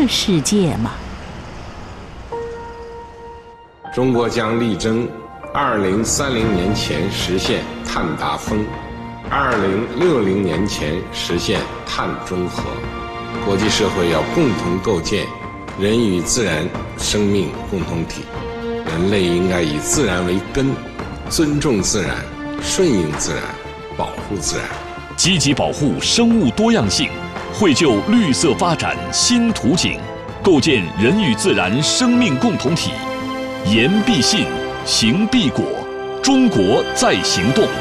世界吗？ 中国将力争2030年前实现碳达峰，2060年前实现碳中和。国际社会要共同构建人与自然生命共同体，人类应该以自然为根，尊重自然，顺应自然，保护自然， 积极保护生物多样性，绘就绿色发展新图景，构建人与自然生命共同体。言必信，行必果，中国在行动。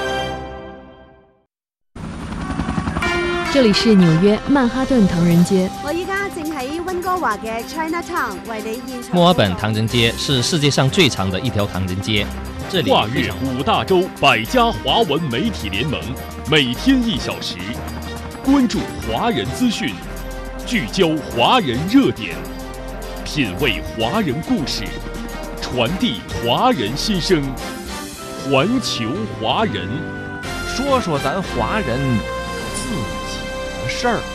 这里是纽约曼哈顿唐人街。 我依家正喺温哥華嘅 Chinatown 為你現場。 墨爾本唐人街是世界上最长的一条唐人街，这里跨越5大洲100家华文媒体联盟，每天1小时，关注华人资讯，聚焦华人热点，品味华人故事，传递华人心声，环球华人， 说说咱华人自己的事儿。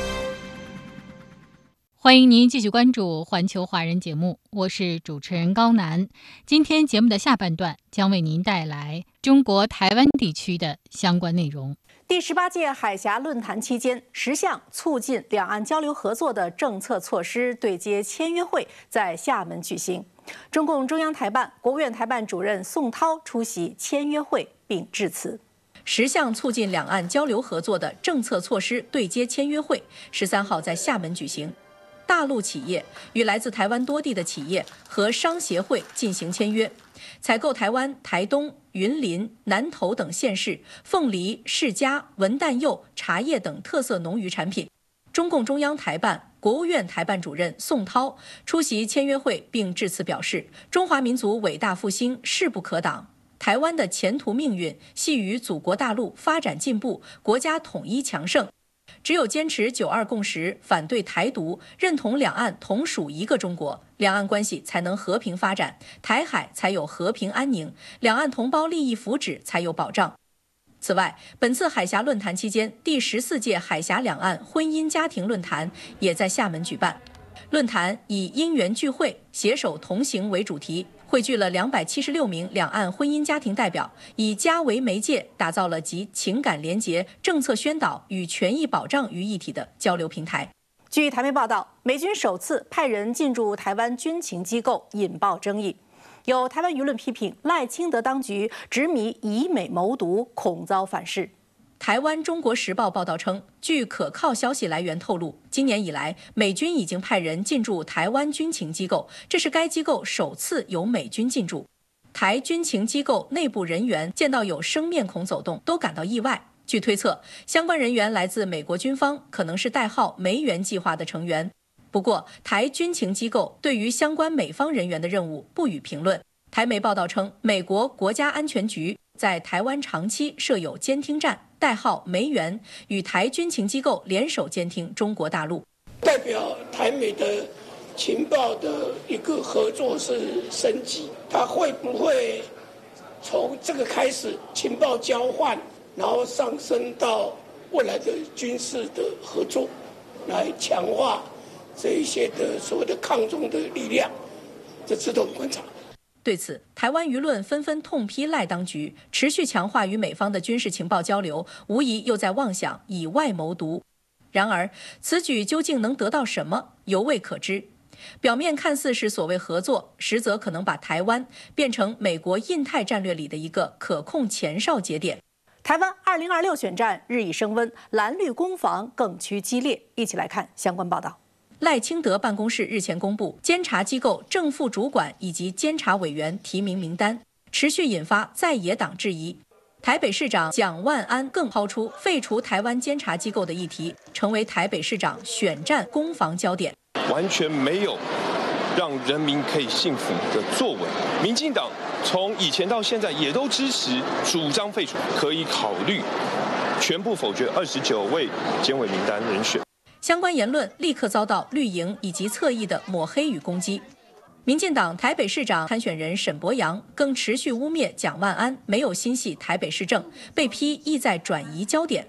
欢迎您继续关注环球华人节目，我是主持人高楠。今天节目的下半段将为您带来中国台湾地区的相关内容。 第18届海峡论坛期间，10项促进两岸交流合作的政策措施对接签约会在厦门举行。中共中央台办、国务院台办主任宋涛出席签约会并致辞。10项促进两岸交流合作的政策措施对接签约会13号在厦门举行。大陆企业与来自台湾多地的企业和商协会进行签约，采购台湾台东、云林、南投等县市凤梨、释迦、文旦柚、茶叶等特色农渔产品。中共中央台办、国务院台办主任宋涛出席签约会并致辞表示，中华民族伟大复兴势不可挡，台湾的前途命运系于祖国大陆发展进步、国家统一强盛。只有坚持9·2共识，反对台独，认同两岸同属一个中国，两岸关系才能和平发展，台海才有和平安宁，两岸同胞利益福祉才有保障。此外，本次海峡论坛期间，第14届海峡两岸婚姻家庭论坛也在厦门举办。论坛以因缘聚会、携手同行为主题，汇聚了276名两岸婚姻家庭代表，以家为媒介，打造了集情感联结、政策宣导与权益保障于一体的交流平台。据台媒报道，美军首次派人进驻台湾军情机构，引爆争议。有台湾舆论批评赖清德当局执迷以美谋独，恐遭反噬。台湾中国时报报道称，据可靠消息来源透露，今年以来，美军已经派人进驻台湾军情机构，这是该机构首次由美军进驻。台军情机构内部人员见到有生面孔走动，都感到意外。据推测，相关人员来自美国军方，可能是代号梅园计划的成员。不过，台军情机构对于相关美方人员的任务不予评论。台媒报道称，美国国家安全局在台湾长期设有监听站，代号梅园，与台军情机构联手监听中国大陆。 代表台美的情报的一个合作是升级，它会不会从这个开始情报交换，然后上升到未来的军事的合作，来强化这一些的所谓的抗中的力量，这值得我们观察。 对此，台湾舆论纷纷痛批赖当局持续强化与美方的军事情报交流，无疑又在妄想以外谋独。然而，此举究竟能得到什么，犹未可知。表面看似是所谓合作，实则可能把台湾变成美国印太战略里的一个可控前哨节点。台湾2026选战日益升温，蓝绿攻防更趋激烈。一起来看相关报道。赖清德办公室日前公布监察机构正副主管以及监察委员提名名单，持续引发在野党质疑。台北市长蒋万安更抛出废除台湾监察机构的议题，成为台北市长选战攻防焦点。 完全没有让人民可以幸福的作为。民进党从以前到现在也都支持主张废除，可以考虑全部否决29位监委名单人选。相关言论立刻遭到绿营以及侧翼的抹黑与攻击。民进党台北市长参选人沈伯洋更持续污蔑蒋万安没有心系台北市政，被批意在转移焦点。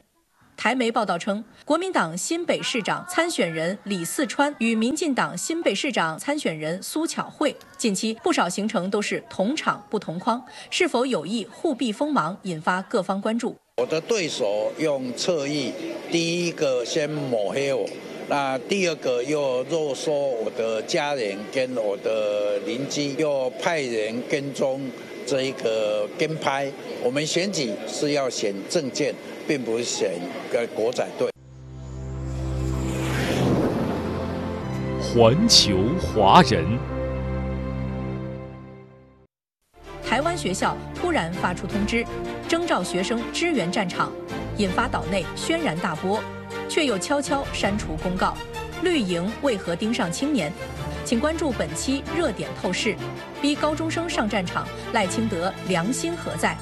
台媒报道称，国民党新北市长参选人李四川与民进党新北市长参选人苏巧慧近期不少行程都是同场不同框，是否有意互避锋芒，引发各方关注。 我的对手用侧翼，第一个先抹黑我，那第二个又肉搜我的家人跟我的邻居，又派人跟踪这一个跟拍。我们选举是要选政见，并不是选个国仔队。 环球华人。 台湾学校突然发出通知，征召学生支援战场，引发岛内轩然大波，却又悄悄删除公告。绿营为何盯上青年？请关注本期热点透视。逼高中生上战场，赖清德良心何在？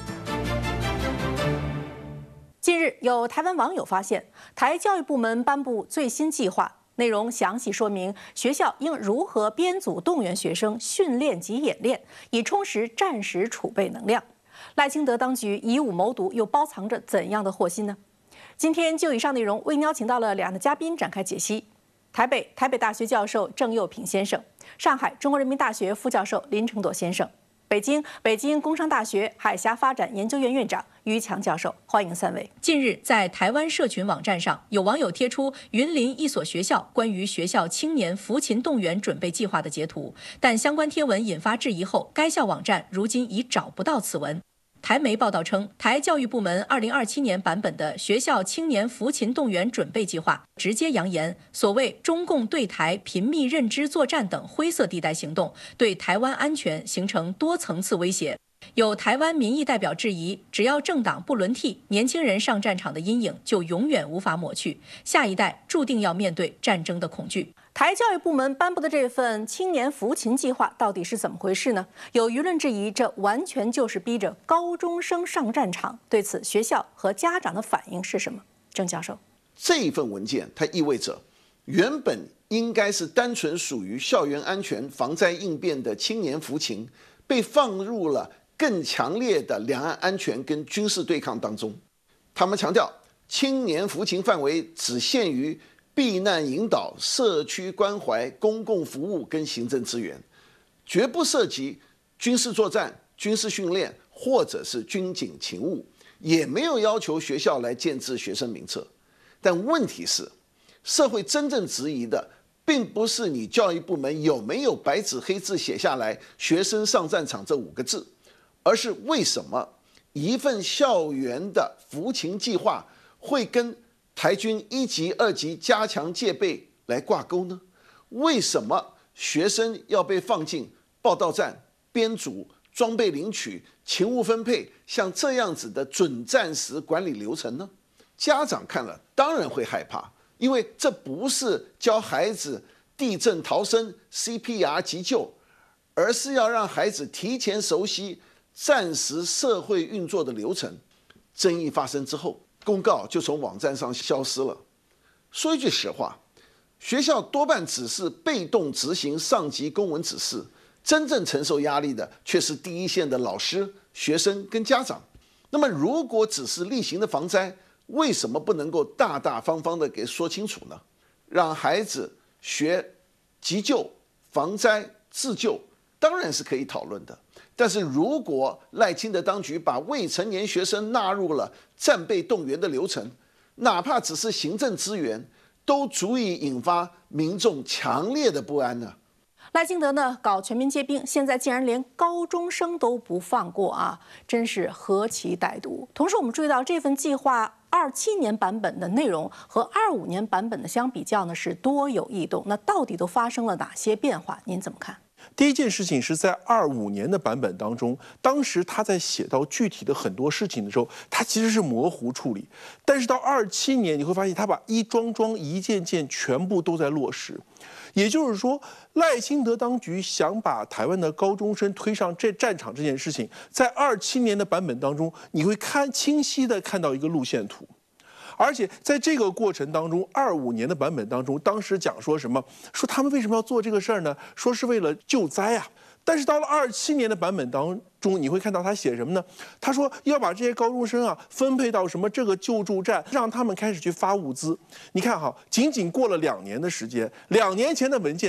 近日，有台湾网友发现，台教育部门颁布最新计划。内容详细说明学校应如何编组动员学生训练及演练，以充实战时储备能量。赖清德当局以武谋独，又包藏着怎样的祸心呢？今天就以上内容为您邀请到了两位嘉宾展开解析：台北大学教授郑佑平先生，上海中国人民大学副教授林承朵先生，北京工商大学海峡发展研究院院长于强教授，欢迎三位。近日，在台湾社群网站上，有网友贴出云林一所学校关于学校青年服勤动员准备计划的截图，但相关贴文引发质疑后，该校网站如今已找不到此文。台媒报道称，台教育部门2027年版本的学校青年服勤动员准备计划直接扬言，所谓中共对台频密认知作战等灰色地带行动，对台湾安全形成多层次威胁。有台湾民意代表质疑，只要政党不轮替，年轻人上战场的阴影就永远无法抹去，下一代注定要面对战争的恐惧。台教育部门颁布的这份青年服勤计划到底是怎么回事呢？有舆论质疑，这完全就是逼着高中生上战场。对此，学校和家长的反应是什么？郑教授， 这一份文件它意味着，原本应该是单纯属于校园安全、防灾应变的青年服勤，被放入了更强烈的两岸安全跟军事对抗当中。他们强调，青年服勤范围只限于避难引导、社区关怀、公共服务跟行政资源，绝不涉及军事作战、军事训练或者是军警勤务，也没有要求学校来建制学生名册。但问题是，社会真正质疑的并不是你教育部门有没有白纸黑字写下来“学生上战场”这5个字，而是为什么一份校园的服勤计划会跟台军1级、2级加强戒备来挂钩呢？为什么学生要被放进报到站、编组、装备领取、勤务分配，像这样子的准战时管理流程呢？家长看了当然会害怕，因为这不是教孩子地震逃生、CPR 急救，而是要让孩子提前熟悉战时社会运作的流程。争议发生之后，公告就从网站上消失了。说一句实话，学校多半只是被动执行上级公文指示，真正承受压力的却是第一线的老师、学生跟家长。那么如果只是例行的防灾，为什么不能够大大方方的给说清楚呢？让孩子学急救、防灾、自救，当然是可以讨论的。但是如果赖清德当局把未成年学生纳入了战备动员的流程，哪怕只是行政资源，都足以引发民众强烈的不安呢。 赖清德呢搞全民皆兵，现在竟然连高中生都不放过啊，真是何其歹毒！同时，我们注意到这份计划27年版本的内容和25年版本的相比较呢，是多有异动。那到底都发生了哪些变化？您怎么看？ 第一件事情是在25年的版本当中，当时他在写到具体的很多事情的时候，他其实是模糊处理。但是到27年，你会发现他把一桩桩、一件件全部都在落实。也就是说，赖清德当局想把台湾的高中生推上这战场这件事情，在27年的版本当中，你会清晰的看到一个路线图。而且在这个过程当中，25年的版本当中，当时讲说什么？说他们为什么要做这个事儿呢？说是为了救灾啊。 但是到了27年的版本当中，你会看到他写什么呢？他说要把这些高中生啊分配到什么这个救助站，让他们开始去发物资。你看哈，仅仅过了2年的时间，2年前的文件。